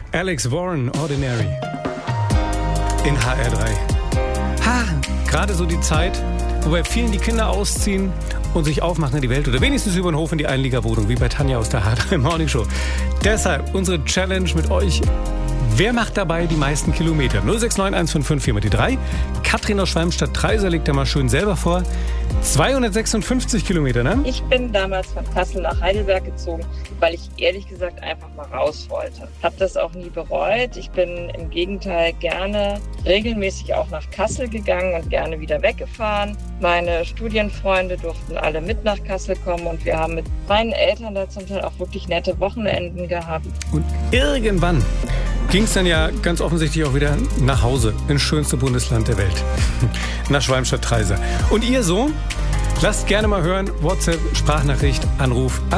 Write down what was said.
Alex Warren, Ordinary. In HR3. Gerade so die Zeit, wo bei vielen die Kinder ausziehen und sich aufmachen in die Welt oder wenigstens über den Hof in die Einliegerwohnung, wie bei Tanja aus der HR3 Morning Show. Deshalb unsere Challenge mit euch. Wer macht dabei die meisten Kilometer? 069 155 4 mal die 3. Katrin aus Schwalmstadt-Treiser legt da mal schön selber vor. 256 Kilometer, ne? Ich bin damals von Kassel nach Heidelberg gezogen, weil ich ehrlich gesagt einfach mal raus wollte. Hab das auch nie bereut. Ich bin im Gegenteil gerne regelmäßig auch nach Kassel gegangen und gerne wieder weggefahren. Meine Studienfreunde durften alle mit nach Kassel kommen und wir haben mit meinen Eltern da zum Teil auch wirklich nette Wochenenden gehabt. Und irgendwann ging es dann ja ganz offensichtlich auch wieder nach Hause, ins schönste Bundesland der Welt, nach Schwalmstadt-Treiser. Und ihr so? Lasst gerne mal hören, WhatsApp, Sprachnachricht, Anruf.